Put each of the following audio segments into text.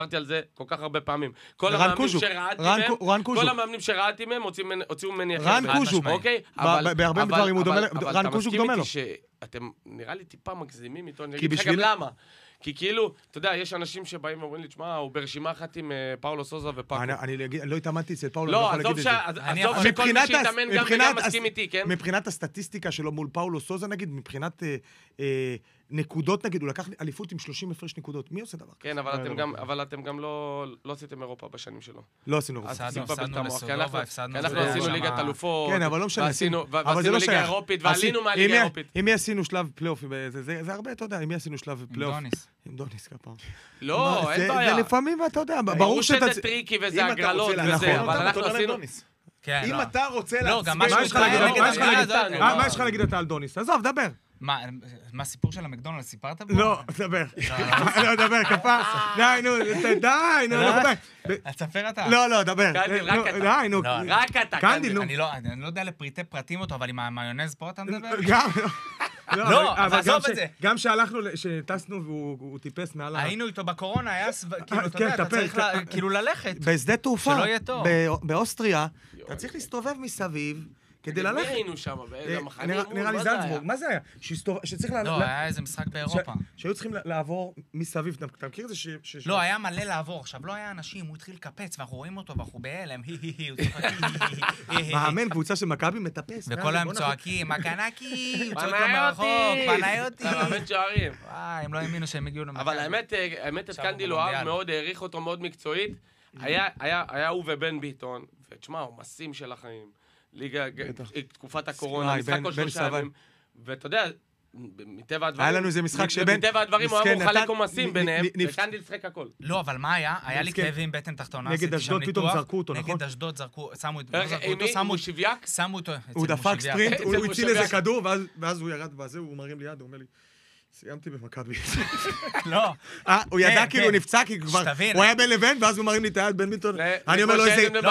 דיברתי על זה כל כך הרבה פעמים. כל המאמנים שראיתי מהם הוציאו ממני אחר. רן קוז'וק, בהרבה דברים הוא דומה, רן קוז'וק דומה לו. אתם נראה לי טיפה מגזימים איתו, אני אגיד לך גם למה. כי כאילו, אתה יודע, יש אנשים שבאים ואומרים לי, תשמע, הוא ברשימה אחת עם פאולו סוזה ופאקו. אני לא התאמנתי אצל פאולו, לא, עזוב שכל מי שיתאמן גם וגם מסכים איתי, כן? מבחינת הסטטיסטיקה שלו מול פאולו סוזה, נגיד, מבחינת נקודות, נגיד, הוא לקח אליפות עם 30 הפרש נקודות. מי עושה דבר? כן, אבל אתם גם לא עשיתם אירופה בשנים שלו. לא עשינו אירופה. הפסדנו לסודובה, הפסדנו אנחנו עשינו ליגת אלופות. כן, אבל לא משנה. ועשינו ליגה אירופית, ועלינו מהליגה האירופית. אם מי עשינו שלב פלייאוף, זה הרבה, אתה יודע, אם מי עשינו שלב פלייאוף. עם דוניס כפעם. לא, אין בעיה. זה לפעמים, אתה יודע, ברור שזה טריקי וזה הגרלות וזה, אבל אנחנו עשינו... אם אתה רוצה להצביע... מה יש לך להגיד אתה על דוניס? עזוב, דבר. מה, הסיפור של המקדונלדס סיפרת בו? לא, דבר. לא, דבר, כפה. די, נו, תספר אתה. לא, דבר. די, נו. רק אתה. אני לא יודע לפריטי פרטים אותו, אבל עם המיונז פה אתה מדבר? גם. לא, אבל עזוב את זה. גם שהלכנו, שטסנו והוא טיפס מעל... היינו איתו בקורונה, היה... כאילו, אתה יודע, אתה צריך כאילו ללכת. בשדה תעופה, שלא יהיה טוב. באוסטריה, אתה צריך להסתובב מסביב, כדי ללכת. מי היינו שם? נראה לי זלצבורג. מה זה היה? שצריך... לא, היה איזה משחק באירופה. שהיו צריכים לעבור מסביב. אתה מכיר את זה לא, היה מלא לעבור. עכשיו, לא היה אנשים, הוא התחיל לקפץ, ואנחנו רואים אותו, ואנחנו בהלם, הוא צוחק, מאמן, קבוצה של מכבי מטפס. וכל היום צועקים, מקנקי, הוא צועק לו מרחוק, פנאיוטי. מאמן שערים. וואי, הם לא האמינו שהם הגיעו למכבי. אבל האמת, את קנדיל אוהב מאוד, העריך אותו מאוד מקצועית. היה הוא ובן ביטון, ותשמע, הוא מסים של החיים. ליגה, תקופת הקורונה, משחק כל 3 ימים, ואתה יודע, מטבע הדברים... היה לנו איזה משחק שבן... מטבע הדברים הוא היה מוכן לקומסים ביניהם, וקנדיל שחק הכל. לא, אבל מה היה? היה לי כאבים בטן תחתונה, נגד אשדוד פתאום זרקו אותו, נכון? נגד אשדוד זרקו, שמו הוא שוויאק? שמו אותו... הוא דפק ספרינט, הוא הציל איזה כדור, ואז הוא ירד בזה, הוא מרים לי יד, הוא אומר לי... סיימתי במכבי. לא. הוא ידע כאילו הוא נפצע, כי כבר... הוא היה בין לבין, ואז הוא מרים לי את היד בין ביטון. אני אומר לו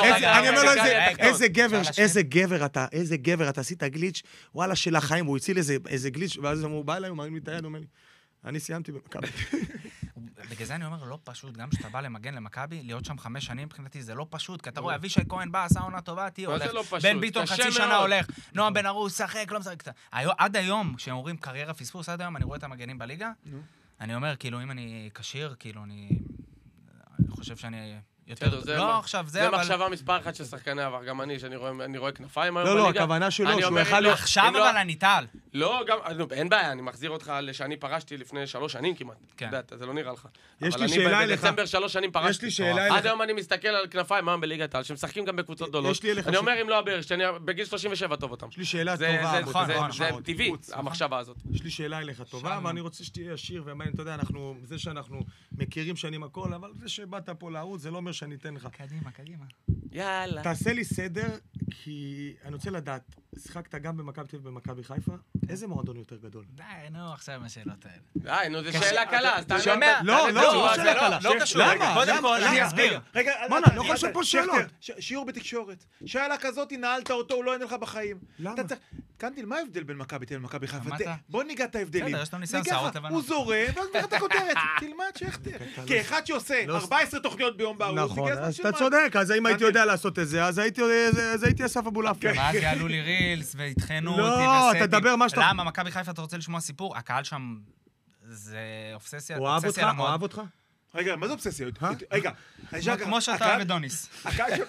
איזה גבר אתה, עשית גליץ', וואלה של החיים, הוא הציל איזה גליץ', ואז הוא בא אליי, הוא מרים לי את היד, הוא אומר לי, אני סיימתי במכבי. בגלל זה אני אומר, לא פשוט, גם שאתה בא למגן למכבי, להיות שם 5 שנים, מבחינתי זה לא פשוט, כי אתה רואה, אבישי כהן בא, עשה עונה טובה, תהיה הולך, בן ביטון חצי שנה הולך, נועם בן ארוש, שחק, לא משחק. עד היום, כשהם אומרים קריירה פספוס, עד היום אני רואה את המגנים בליגה, אני אומר, כאילו, אם אני קשיר, כאילו, אני חושב שאני... לא, עכשיו זה, אבל... זה מחשבה מספר 1 של שחקני עבר, גם אני, שאני רואה כנפיים היום בליגה. לא, הכוונה שלו, שהוא יכל... עכשיו אבל אני טל. לא, גם, אין בעיה, אני מחזיר אותך שאני פרשתי לפני 3 שנים כמעט. אתה יודע, זה לא נראה לך. יש לי שאלה אליך. בדצמבר 3 שנים פרשתי. יש לי שאלה אליך. עד היום אני מסתכל על כנפיים היום בליגת העל, שמשחקים גם בקבוצות גדולות. אני אומר, אם לא הבאר, שאני בגיל 37 טוב אותם. יש לי שאלה טובה. זה טבעי, המחשבה הזאת. יש לי שאלה אליך טובה, ואני רוצה שתהיה ישיר ומעניין. אתה יודע, זה שאנחנו מכירים שנים הכל, אבל זה שבאת פה לערוץ, זה לא אומר שאני אתן לך. קדימה. יאללה. תעשה לי סדר, כי אני רוצה לדעת, שיחקת גם במכבי תל אביב ובמכבי חיפה, איזה מועדון יותר גדול? די, נו, עכשיו השאלות האלה. די, נו, זו שאלה קלה, אז אתה שומע? לא שאלה קלה. לא קשור. קודם כל, אני אסביר. רגע, אני לא חושב פה שאלות. שיעור בתקשורת. שאלה כזאת, נעלת אותו, הוא לא עונה לך בחיים. למה? קנדיל, מה ההבדל בין מכבי תל אביב למכבי חיפה? אמרת? בוא ניגע את ההבדלים. בסדר, יש לנו ניסיון שערות לבנות. הוא זורם, ואז נראה את הכותרת. תלמד שכתר. כאחד שעושה 14 תוכניות ביום בערוץ. נכון, אז אתה צודק, אז אם הייתי יודע לעשות את זה, אז הייתי אסף אבולעפיה. ואז יעלו לי רילס, והתחנו אותי לא, אתה תדבר מה שאתה... למה, מכבי חיפה אתה רוצה לשמוע סיפור? הקהל שם זה אובססיה. הוא אוהב אותך? רגע, מה זה אובססיה? רגע, כמו שאתה אוהב את דוניס.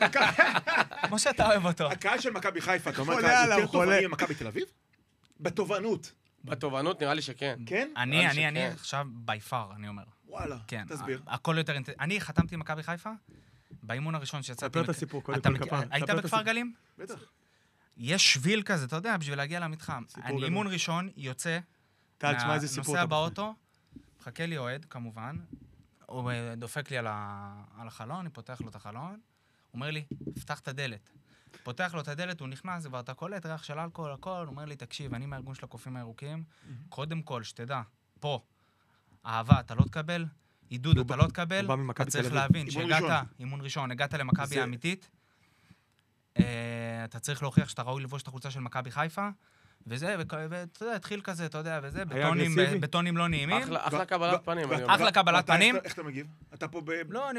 כמו שאתה אוהב אותו. הקהל של מכבי חיפה, אתה אומר קהל יותר תובעני ממכבי תל אביב? בתובענות. בתובענות נראה לי שכן. כן? אני עכשיו ביפר, אני אומר. וואלה, תסביר. הכל יותר... אני חתמתי עם מכבי חיפה, באימון הראשון שיצאתי... ספר את הסיפור, קודם כל כפיים. היית בכפר גלים? בטח. יש שביל כזה, אתה יודע, בשביל להגיע למתחם. אני אימון ראשון, יוצא, נוסע באוטו, מחכה לי אוהד, כמובן, הוא דופק לי על החלון, אני פותח לו את החלון, הוא אומר לי, פתח את הדלת. פותח לו את הדלת, הוא נכנס, ואתה קולט, ריח של אלכוהול, הכל, הוא אומר לי, תקשיב, אני מהארגון של הקופים הירוקים, קודם כל, שתדע, פה, אהבה, אתה לא תקבל, עידוד, אתה לא תקבל, אתה צריך להבין שהגעת, אימון ראשון, הגעת למכבי האמיתית, אתה צריך להוכיח שאתה ראוי לבוש את החולצה של מכבי חיפה, וזה, ואתה יודע, התחיל כזה, אתה יודע, וזה, בטונים לא נעימים. אחלה קבלת פנים. אחלה קבלת פנים. איך אתה מגיב? אתה פה לא,